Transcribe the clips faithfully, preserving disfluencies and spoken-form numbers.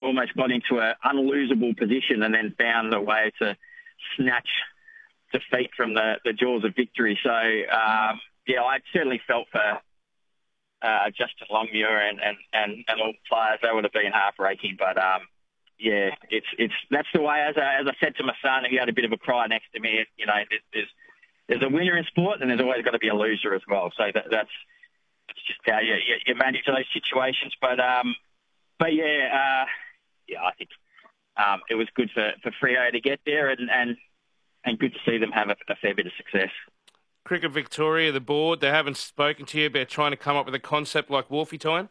almost got into an unlosable position and then found a way to snatch defeat from the, the jaws of victory. So, um, yeah, I certainly felt for uh, Justin Longmuir and, and, and, and all the players. They would have been heartbreaking. But, um, yeah, it's it's that's the way, as I, as I said to my son, he had a bit of a cry next to me, you know, there's, there's, there's a winner in sport and there's always got to be a loser as well. So that, that's it's just how you, you, you manage those situations. But, um, but yeah, uh, yeah, I think um, it was good for, for Freo to get there and, and, and good to see them have a, a fair bit of success. Cricket Victoria, the board, they haven't spoken to you about trying to come up with a concept like Wolfie time?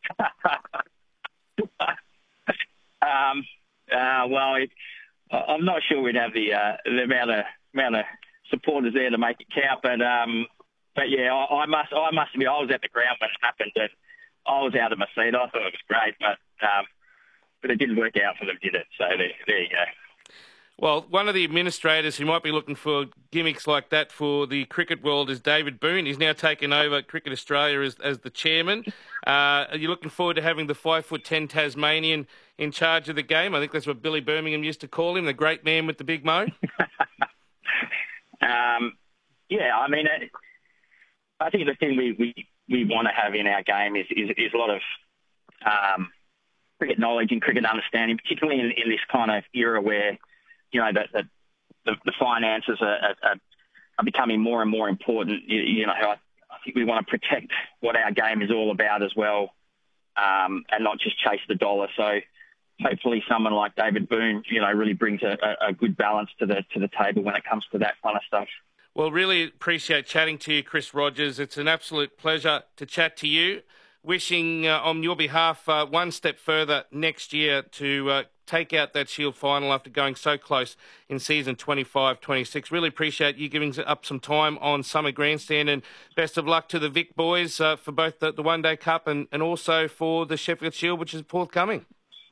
um, uh, well, it, I'm not sure we'd have the uh, the amount of amount of supporters there to make it count, but um, but yeah, I, I must I must admit I was at the ground when it happened, and I was out of my seat. I thought it was great, but um, but it didn't work out for them, did it? So there, there you go. Well, one of the administrators who might be looking for gimmicks like that for the cricket world is David Boone. He's now taken over Cricket Australia as, as the chairman. Uh, are you looking forward to having the five foot ten Tasmanian in charge of the game? I think that's what Billy Birmingham used to call him, the great man with the big mo. um, yeah, I mean, I think the thing we, we, we want to have in our game is, is, is a lot of um, cricket knowledge and cricket understanding, particularly in, in this kind of era where, you know, that the, the, the finances are, are, are becoming more and more important. You, you know, I, I think we want to protect what our game is all about as well, um, and not just chase the dollar. So hopefully someone like David Boone, you know, really brings a, a good balance to the to the table when it comes to that kind of stuff. Well, really appreciate chatting to you, Chris Rogers. It's an absolute pleasure to chat to you. Wishing uh, on your behalf uh, one step further next year to uh, take out that Shield final after going so close in season twenty-five twenty-six. Really appreciate you giving up some time on Summer Grandstand, and best of luck to the Vic boys uh, for both the, the One Day Cup and, and also for the Sheffield Shield, which is forthcoming.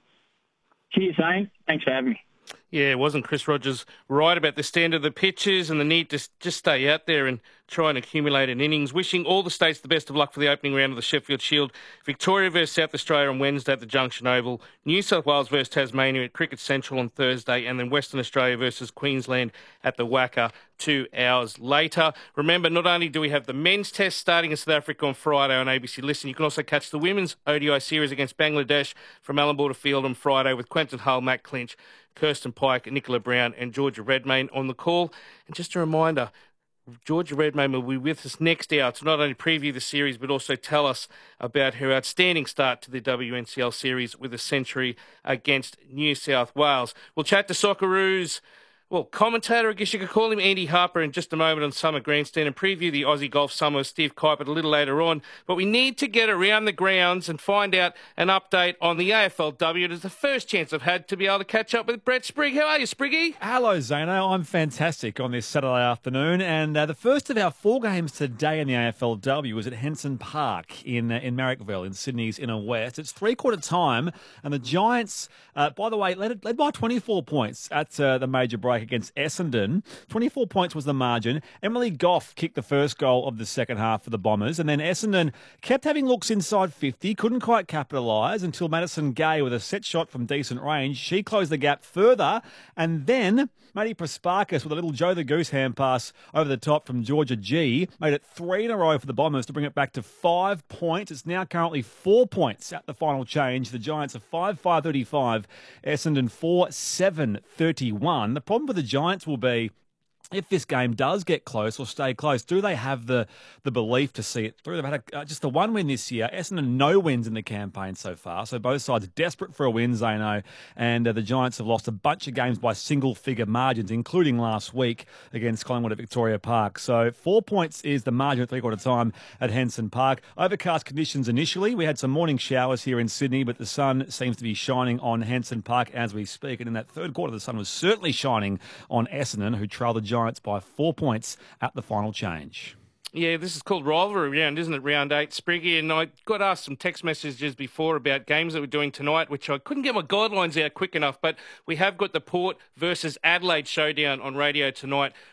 Cheers, Zane. Thanks for having me. Yeah, wasn't Chris Rogers right about the standard of the pitches and the need to just stay out there and try and accumulate an innings? Wishing all the states the best of luck for the opening round of the Sheffield Shield. Victoria versus South Australia on Wednesday at the Junction Oval. New South Wales versus Tasmania at Cricket Central on Thursday. And then Western Australia versus Queensland at the Wacker two hours later. Remember, not only do we have the men's test starting in South Africa on Friday on A B C Listen, you can also catch the women's O D I series against Bangladesh from Allan Border Field on Friday with Quentin Hull, Matt Clinch, Kirsten Pike, Nicola Brown and Georgia Redmayne on the call. And just a reminder, Georgia Redmayne will be with us next hour to not only preview the series but also tell us about her outstanding start to the W N C L series with a century against New South Wales. We'll chat to Socceroos, well, commentator, I guess you could call him, Andy Harper, in just a moment on Summer Grandstand and preview the Aussie Golf Summer with Steve Kuiper a little later on. But we need to get around the grounds and find out an update on the A F L W. It is the first chance I've had to be able to catch up with Brett Sprigg. How are you, Spriggy? Hello, Zano. I'm fantastic on this Saturday afternoon. And uh, the first of our four games today in the A F L W is at Henson Park in uh, in Marrickville in Sydney's inner west. It's three-quarter time, and the Giants, uh, by the way, led, led by twenty-four points at uh, the major break against Essendon. twenty-four points was the margin. Emily Goff kicked the first goal of the second half for the Bombers, and then Essendon kept having looks inside fifty, couldn't quite capitalise until Madison Gay with a set shot from decent range. She closed the gap further, and then Maddie Prasparkas with a little Joe the Goose hand pass over the top from Georgia G made it three in a row for the Bombers to bring it back to five points. It's now currently four points at the final change. The Giants are five five thirty-five, Essendon four seven thirty-one. The problem with the Giants will be, if this game does get close or stay close, do they have the, the belief to see it through? They've had a, uh, just the one win this year. Essendon, no wins in the campaign so far. So both sides desperate for a win, Zano. And uh, the Giants have lost a bunch of games by single-figure margins, including last week against Collingwood at Victoria Park. So four points is the margin at three-quarter time at Henson Park. Overcast conditions initially. We had some morning showers here in Sydney, but the sun seems to be shining on Henson Park as we speak. And in that third quarter, the sun was certainly shining on Essendon, who trailed the Giants by four points at the final change. Yeah, this is called rivalry round, isn't it? Round eight, Spriggy. And I got asked some text messages before about games that we're doing tonight, which I couldn't get my guidelines out quick enough. But we have got the Port versus Adelaide showdown on radio tonight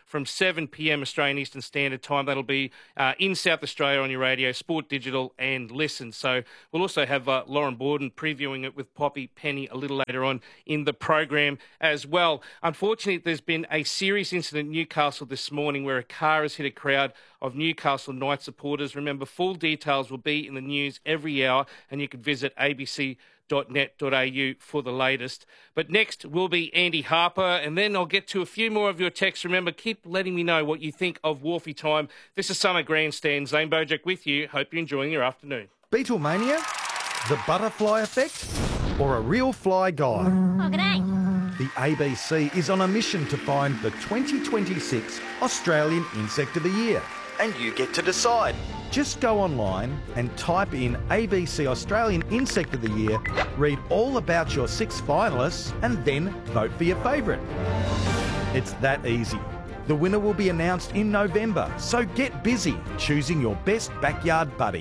from seven p.m. Australian Eastern Standard Time. That'll be uh, in South Australia on your radio, Sport Digital and Listen. So we'll also have uh, Lauren Borden previewing it with Poppy Penny a little later on in the program as well. Unfortunately, there's been a serious incident in Newcastle this morning where a car has hit a crowd of Newcastle Knights supporters. Remember, full details will be in the news every hour, and you can visit a b c dot net dot a u for the latest. But next will be Andy Harper, and then I'll get to a few more of your texts. Remember, keep letting me know what you think of Wharfie Time. This is Summer Grandstand. Zane Bojack with you. Hope you're enjoying your afternoon. Beatlemania? The butterfly effect? Or a real fly guy? Oh, g'day. The A B C is on a mission to find the twenty twenty-six Australian Insect of the Year. And you get to decide. Just go online and type in A B C Australian Insect of the Year, read all about your six finalists, and then vote for your favourite. It's that easy. The winner will be announced in November, so get busy choosing your best backyard buddy.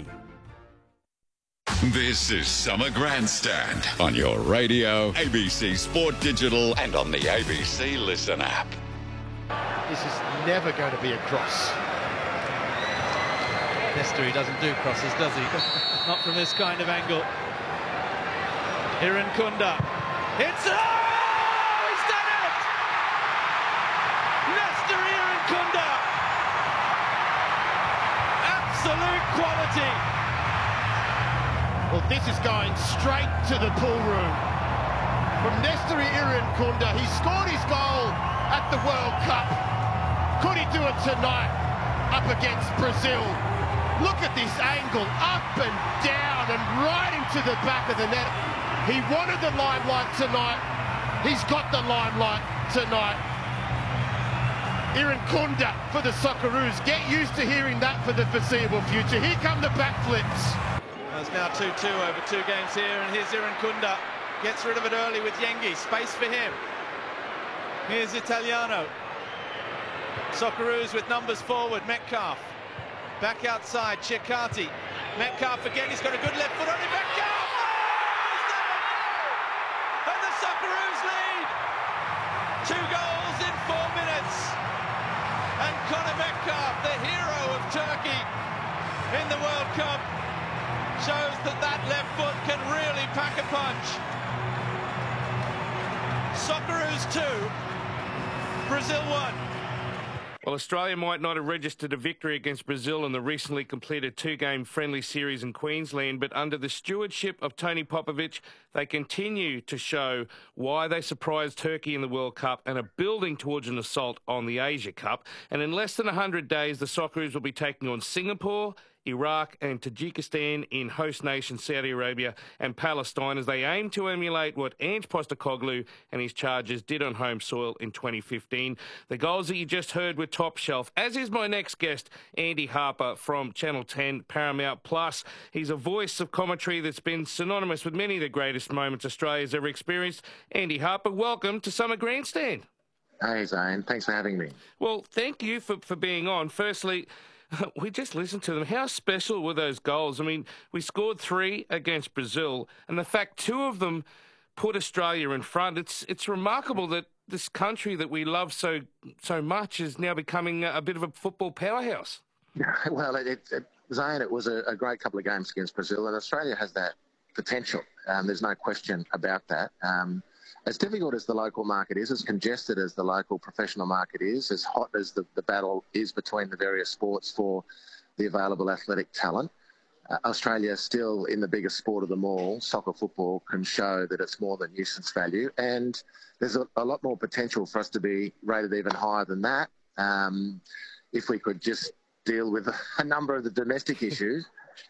This is Summer Grandstand on your radio, A B C Sport Digital, and on the A B C Listen app. This is never going to be a cross. Nesteri doesn't do crosses, does he? Not from this kind of angle. Irankunda. It's... Oh! He's done it! Nesteri Irankunda! Absolute quality! Well, this is going straight to the pool room. From Nesteri Irankunda, he scored his goal at the World Cup. Could he do it tonight up against Brazil? Look at this angle, up and down and right into the back of the net. He wanted the limelight tonight. He's got the limelight tonight. Irankunda for the Socceroos. Get used to hearing that for the foreseeable future. Here come the backflips. There's now two two over two games here, and here's Irankunda. Gets rid of it early with Yengi. Space for him. Here's Italiano. Socceroos with numbers forward. Metcalf. Back outside, Chiakati. Metcalf again, he's got a good left foot on him. Metcalf! Oh, he's done it! And the Socceroos lead! Two goals in four minutes. And Conor Metcalf, the hero of Turkey in the World Cup, shows that that left foot can really pack a punch. Socceroos two, Brazil one. Well, Australia might not have registered a victory against Brazil in the recently completed two-game friendly series in Queensland, but under the stewardship of Tony Popovich, they continue to show why they surprised Turkey in the World Cup and are building towards an assault on the Asia Cup. And in less than one hundred days, the Socceroos will be taking on Singapore, Iraq and Tajikistan in host nation Saudi Arabia and Palestine as they aim to emulate what Ange Postecoglou and his Chargers did on home soil in twenty fifteen. The goals that you just heard were top shelf, as is my next guest, Andy Harper from Channel ten Paramount Plus. He's a voice of commentary that's been synonymous with many of the greatest moments Australia's ever experienced. Andy Harper, welcome to Summer Grandstand. Hey, Zane. Thanks for having me. Well, thank you for, for being on. Firstly, we just listened to them. How special were those goals? I mean, we scored three against Brazil, and the fact two of them put Australia in front, it's it's remarkable that this country that we love so so much is now becoming a bit of a football powerhouse. Well, it, it, it, Zane, it was a, a great couple of games against Brazil, and Australia has that potential. Um, there's no question about that. Um, As difficult as the local market is, as congested as the local professional market is, as hot as the, the battle is between the various sports for the available athletic talent, uh, Australia still in the biggest sport of them all, soccer football, can show that it's more than nuisance value. And there's a, a lot more potential for us to be rated even higher than that um, if we could just deal with a number of the domestic issues.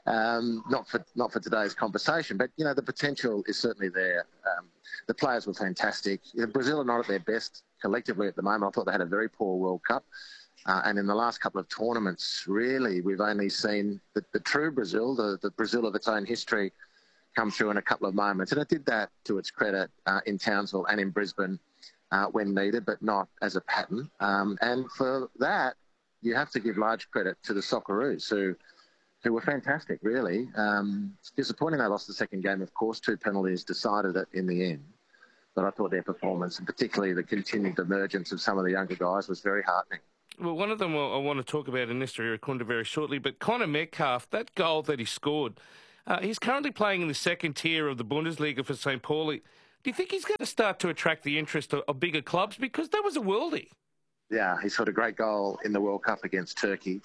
Um, not for not for today's conversation, but, you know, the potential is certainly there. Um, the players were fantastic. You know, Brazil are not at their best collectively at the moment. I thought they had a very poor World Cup. Uh, and in the last couple of tournaments, really, we've only seen the, the true Brazil, the, the Brazil of its own history, come through in a couple of moments. And it did that to its credit uh, in Townsville and in Brisbane uh, when needed, but not as a pattern. Um, and for that, you have to give large credit to the Socceroos, who... who were fantastic, really. Um, it's disappointing they lost the second game, of course. Two penalties decided it in the end. But I thought their performance, and particularly the continued emergence of some of the younger guys, was very heartening. Well, one of them I want to talk about in Nestor Irankunda very shortly, but Connor Metcalf, that goal that he scored, uh, he's currently playing in the second tier of the Bundesliga for Saint Pauli. Do you think he's going to start to attract the interest of, of bigger clubs? Because that was a worldie. Yeah, he scored a great goal in the World Cup against Turkey.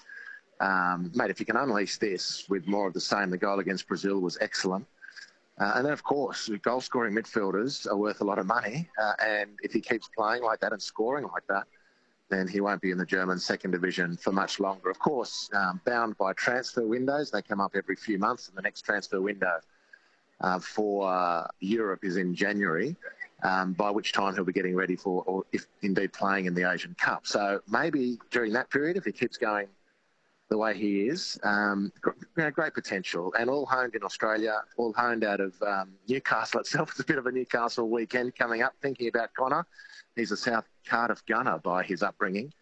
Um, mate, if you can unleash this with more of the same, the goal against Brazil was excellent. Uh, and then, of course, goal-scoring midfielders are worth a lot of money. Uh, and if he keeps playing like that and scoring like that, then he won't be in the German second division for much longer. Of course, um, bound by transfer windows. They come up every few months, and the next transfer window uh, for uh, Europe is in January, um, by which time he'll be getting ready for, or if indeed playing in the Asian Cup. So maybe during that period, if he keeps going the way he is, um, you know, great potential, and all honed in Australia, all honed out of um, Newcastle itself. It's a bit of a Newcastle weekend coming up, thinking about Connor. He's a South Cardiff gunner by his upbringing,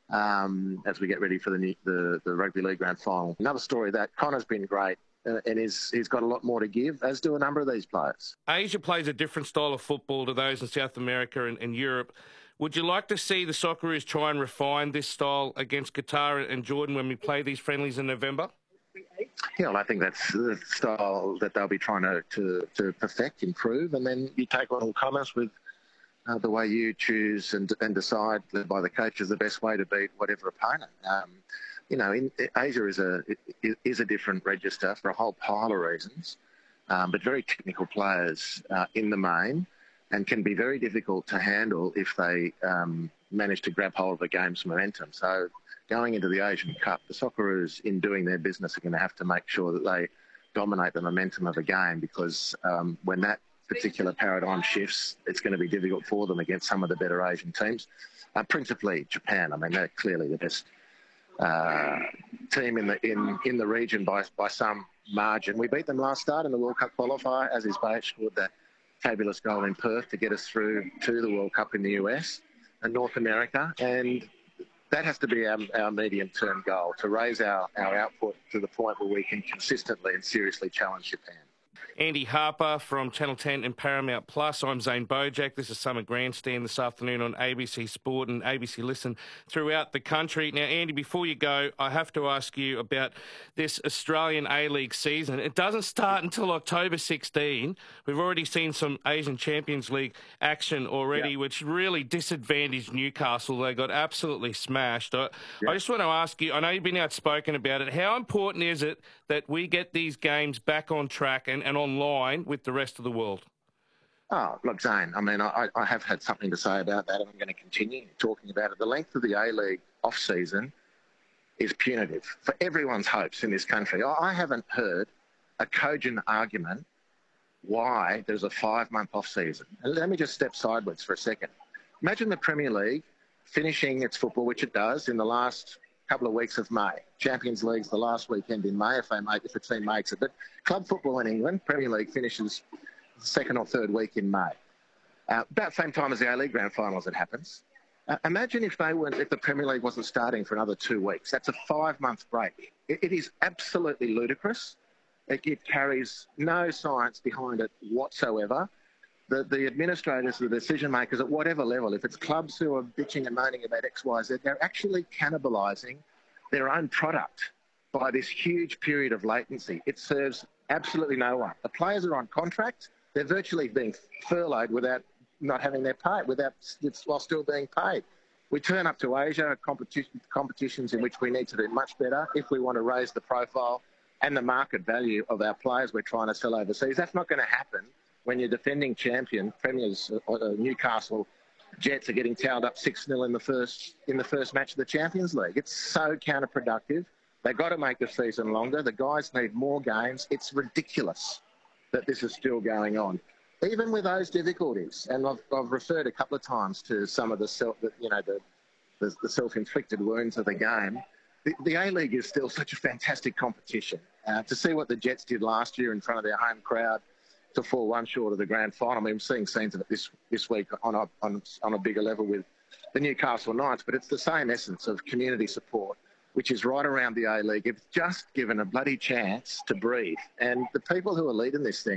um, as we get ready for the, new, the the Rugby League Grand Final. Another story that Connor's been great, uh, and he's, he's got a lot more to give, as do a number of these players. Asia plays a different style of football to those in South America and, and Europe. Would you like to see the Socceroos try and refine this style against Qatar and Jordan when we play these friendlies in November? Yeah, well, I think that's the style that they'll be trying to, to, to perfect, improve, and then you take on all comers with uh, the way you choose and, and decide by the coach is the best way to beat whatever opponent. Um, you know, in, Asia is a is a different register for a whole pile of reasons, um, but very technical players uh, in the main, and can be very difficult to handle if they um, manage to grab hold of the game's momentum. So going into the Asian Cup, the Socceroos, in doing their business, are going to have to make sure that they dominate the momentum of the game, because um, when that particular paradigm shifts, it's going to be difficult for them against some of the better Asian teams, uh, principally Japan. I mean, they're clearly the best uh, team in the in, in the region by by some margin. We beat them last start in the World Cup qualifier, as is Baich scored that fabulous goal in Perth to get us through to the World Cup in the U S and North America, and that has to be our, our medium-term goal, to raise our, our output to the point where we can consistently and seriously challenge Japan. Andy Harper from Channel ten and Paramount Plus. I'm Zane Bojack. This is Summer Grandstand this afternoon on A B C Sport and A B C Listen throughout the country. Now, Andy, before you go, I have to ask you about this Australian A-League season. It doesn't start until October sixteenth. We've already seen some Asian Champions League action already, yeah. which really disadvantaged Newcastle. They got absolutely smashed. I, yeah. I just want to ask you, I know you've been outspoken about it, how important is it that we get these games back on track and, and online with the rest of the world? Oh, look, Zane, I mean, I, I have had something to say about that, and I'm going to continue talking about it. The length of the A-League off-season is punitive for everyone's hopes in this country. I, I haven't heard a cogent argument why there's a five-month off-season. And let me just step sideways for a second. Imagine the Premier League finishing its football, which it does, in the last couple of weeks of May. Champions League's the last weekend in May, if they make, if a team makes it. But club football in England, Premier League, finishes the second or third week in May. Uh, about the same time as the A-League Grand Finals, it happens. Uh, imagine if they weren't, if the Premier League wasn't starting for another two weeks. That's a five-month break. It, it is absolutely ludicrous. It, it carries no science behind it whatsoever. The, the administrators, the decision makers at whatever level, if it's clubs who are bitching and moaning about X, Y, Z, they're actually cannibalising their own product by this huge period of latency. It serves absolutely no one. The players are on contract. They're virtually being furloughed without not having their pay, without while still being paid. We turn up to Asia, competition, competitions in which we need to do much better if we want to raise the profile and the market value of our players we're trying to sell overseas. That's not going to happen when your defending champion, Premiers uh, Newcastle Jets, are getting towed up six nil in the first in the first match of the Champions League. It's so counterproductive. They've got to make the season longer. The guys need more games. It's ridiculous that this is still going on, even with those difficulties. And I've, I've referred a couple of times to some of the self, you know, the, the, the self-inflicted wounds of the game. The, the A-League is still such a fantastic competition. Uh, to see what the Jets did last year in front of their home crowd, to fall one short of the grand final. I mean, I'm seeing scenes of it this this week on a, on, on a bigger level with the Newcastle Knights, but it's the same essence of community support, which is right around the A-League. It's just given a bloody chance to breathe. And the people who are leading this thing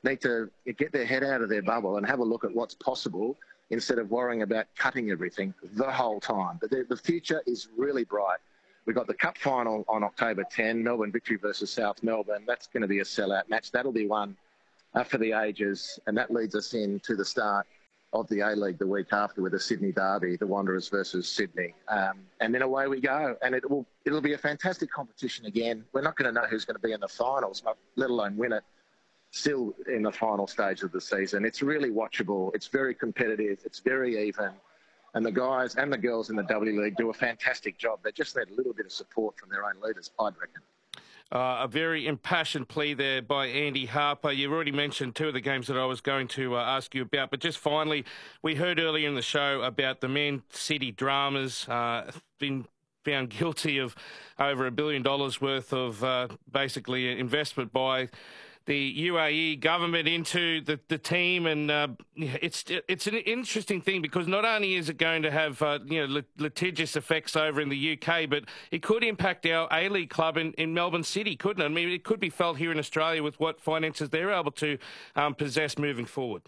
need to get their head out of their bubble and have a look at what's possible instead of worrying about cutting everything the whole time. But the, the future is really bright. We've got the Cup final on October tenth, Melbourne Victory versus South Melbourne. That's going to be a sellout match. That'll be one uh, for the ages, and that leads us into the start of the A-League the week after with the Sydney Derby, the Wanderers versus Sydney. Um, and then away we go. And it will, it'll be a fantastic competition again. We're not going to know who's going to be in the finals, let alone win it, still in the final stage of the season. It's really watchable. It's very competitive. It's very even. And the guys and the girls in the W League do a fantastic job. They just need a little bit of support from their own leaders, I'd reckon. Uh, a very impassioned plea there by Andy Harper. You've already mentioned two of the games that I was going to uh, ask you about. But just finally, we heard earlier in the show about the Man City Dramas uh, been found guilty of over a billion dollars worth of uh, basically investment by the U A E government into the, the team, and uh, it's it's an interesting thing because not only is it going to have uh, you know litigious effects over in the U K, but it could impact our A-League club in, in Melbourne City, couldn't it? I mean, it could be felt here in Australia with what finances they're able to um, possess moving forward.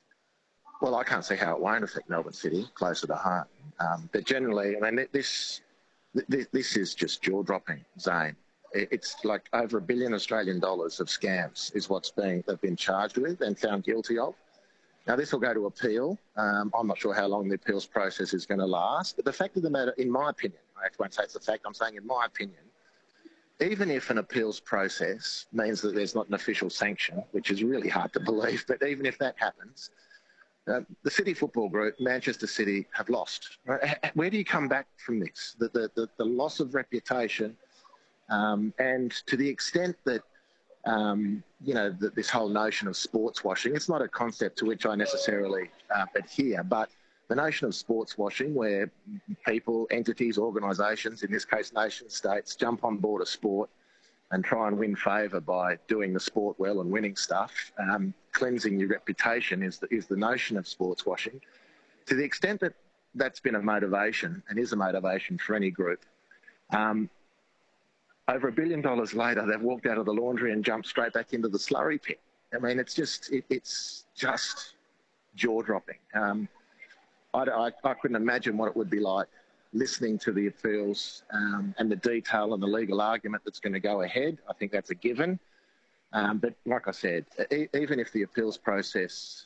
Well, I can't see how it won't affect Melbourne City, closer to home. Um, but generally, I mean, this this, this is just jaw-dropping, Zane. It's like over a billion Australian dollars of scams is what's being they've been charged with and found guilty of. Now, this will go to appeal. Um, I'm not sure how long the appeals process is going to last. But the fact of the matter, in my opinion, I actually won't say it's the fact, I'm saying in my opinion, even if an appeals process means that there's not an official sanction, which is really hard to believe, but even if that happens, uh, the City Football Group, Manchester City, have lost. Right? Where do you come back from this? The, the, the, the loss of reputation. Um, and to the extent that, um, you know, that this whole notion of sports washing, it's not a concept to which I necessarily uh, adhere, but the notion of sports washing where people, entities, organisations, in this case nation states, jump on board a sport and try and win favour by doing the sport well and winning stuff, um, cleansing your reputation is the, is the notion of sports washing. To the extent that that's been a motivation and is a motivation for any group, um, over a billion dollars later, they've walked out of the laundry and jumped straight back into the slurry pit. I mean, it's just, it, it's just jaw-dropping. Um, I, I, I couldn't imagine what it would be like listening to the appeals um, and the detail and the legal argument that's going to go ahead. I think that's a given. Um, but like I said, e- even if the appeals process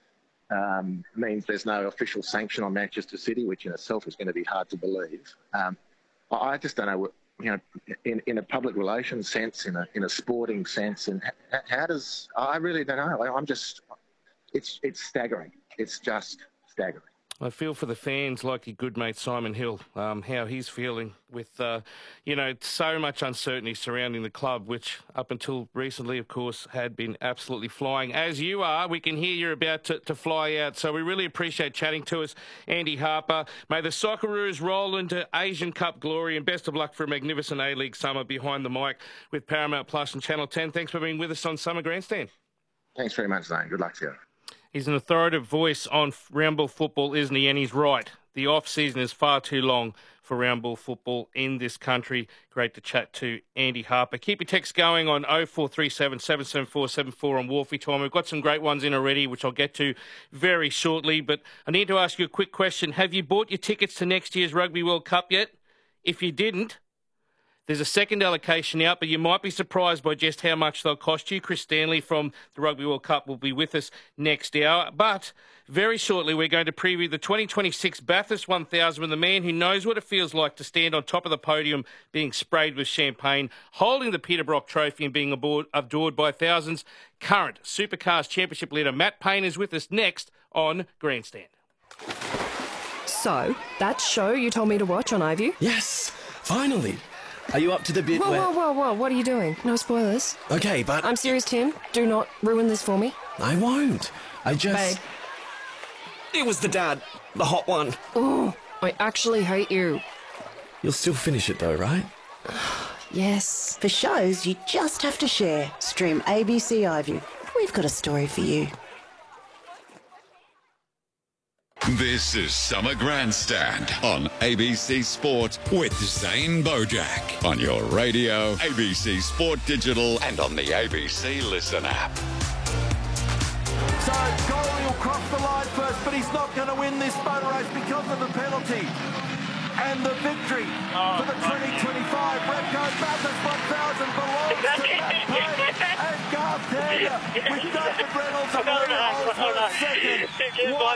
um, means there's no official sanction on Manchester City, which in itself is going to be hard to believe, um, I, I just don't know what, you know, in, in a public relations sense, in a in a sporting sense, and how, how does, I really don't know. I'm just, it's it's staggering. It's just staggering. I feel for the fans like your good mate Simon Hill, um, how he's feeling with, uh, you know, so much uncertainty surrounding the club, which up until recently, of course, had been absolutely flying. As you are, we can hear you're about to, to fly out. So we really appreciate chatting to us, Andy Harper. May the Socceroos roll into Asian Cup glory, and best of luck for a magnificent A-League summer behind the mic with Paramount Plus and Channel ten. Thanks for being with us on Summer Grandstand. Thanks very much, Zane. Good luck to you. He's an authoritative voice on round ball football, isn't he? And he's right. The off-season is far too long for round ball football in this country. Great to chat to Andy Harper. Keep your text going on oh four three seven, seven seven four, seven four on Wharfie time. We've got some great ones in already, which I'll get to very shortly. But I need to ask you a quick question. Have you bought your tickets to next year's Rugby World Cup yet? If you didn't, there's a second allocation out, but you might be surprised by just how much they'll cost you. Chris Stanley from the Rugby World Cup will be with us next hour. But very shortly, we're going to preview the twenty twenty-six Bathurst one thousand with the man who knows what it feels like to stand on top of the podium being sprayed with champagne, holding the Peter Brock Trophy and being aboard, adored by thousands. Current Supercars Championship leader Matt Payne is with us next on Grandstand. So, that show you told me to watch on iView? Yes, finally. Are you up to the bit whoa, where... Whoa, whoa, whoa, what are you doing? No spoilers. Okay, but... I'm serious, Tim. Do not ruin this for me. I won't. I just... Babe. It was the dad. The hot one. Oh, I actually hate you. You'll still finish it though, right? Yes. For shows you just have to share. Stream A B C iView. We've got a story for you. This is Summer Grandstand on A B C Sport with Zane Bojack on your radio, A B C Sport Digital, and on the A B C Listen app. Rhodes. Goldie will cross the line first, but he's not going to win this motor race because of the penalty. And the victory for the twenty twenty-five Repco Bathurst one thousand belongs to Matt Payne and Garth Tander with David Reynolds and Olivia Holdsworth second. What